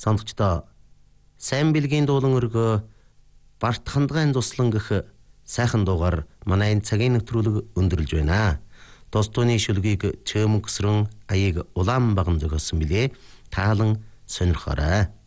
Сонгогчдоо сайн билгийн дуулан өргөө барт хандгаан туслан гэх сайхан дуугаар манай энэ цагийн нэвтрүүлэг өндөрлж байна. Тус тууны шүлгийг Чөөмөн Көсрөн аяыг улаан баган зохиосон билээ. Таалан сонирхоорой.